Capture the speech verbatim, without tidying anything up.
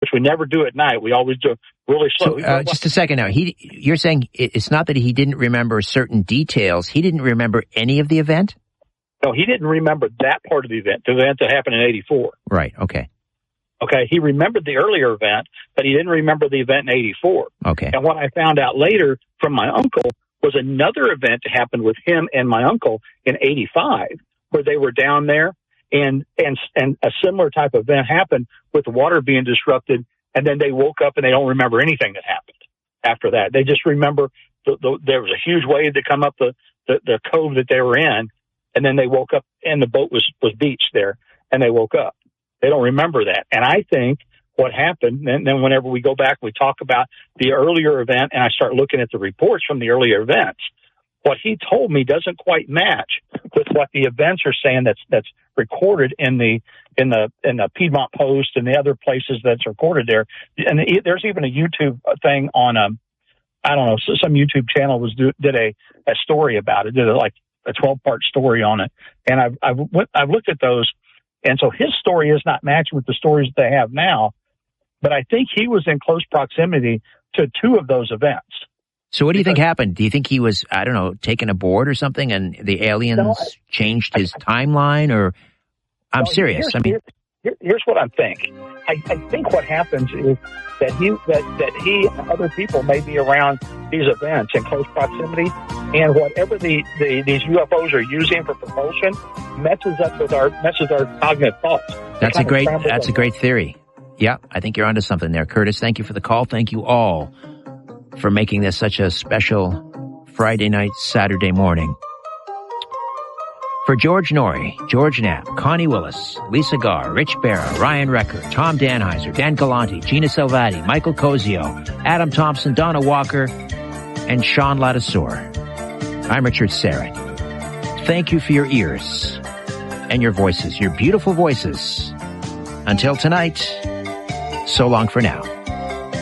which we never do at night. We always do really slow. So, uh, just a second now. He, you're saying it's not that he didn't remember certain details. He didn't remember any of the event? No, he didn't remember that part of the event, the event that happened in eighty-four. Right, okay. Okay, he remembered the earlier event, but he didn't remember the event in eighty-four. Okay. And what I found out later from my uncle was another event that happened with him and my uncle in eighty-five, where they were down there, and and and a similar type of event happened with the water being disrupted, and then they woke up and they don't remember anything that happened after that. They just remember the, the, there was a huge wave that come up the, the, the cove that they were in, and then they woke up and the boat was, was beached there, and they woke up. They don't remember that. And I think what happened, and then whenever we go back, we talk about the earlier event, and I start looking at the reports from the earlier events, what he told me doesn't quite match with what the events are saying that's that's recorded in the in the in the Piedmont Post and the other places that's recorded there. And the, there's even a YouTube thing on um I don't know, so some YouTube channel was do, did a, a story about it, did a, like a twelve part story on it, and I've I've I've looked at those, and so his story is not matching with the stories that they have now, but I think he was in close proximity to two of those events. So what do you think happened? Do you think he was, I don't know, taken aboard or something, and the aliens no, I, changed his I, timeline? Or I'm no, serious. I mean, here, here's what I'm thinking. I, I think what happens is that he that, that he and other people may be around these events in close proximity, and whatever the, the these U F Os are using for propulsion messes up with our messes our cognitive thoughts. That's a great that's a great theory. Yeah, I think you're onto something there, Curtis. Thank you for the call. Thank you all for making this such a special Friday night, Saturday morning. For George Norrie, George Knapp, Connie Willis, Lisa Garr, Rich Barra, Ryan Recker, Tom Danheiser, Dan Galanti, Gina Salvati, Michael Cozio, Adam Thompson, Donna Walker, and Sean Ladisore. I'm Richard Serrett. Thank you for your ears and your voices, your beautiful voices. Until tonight, so long for now.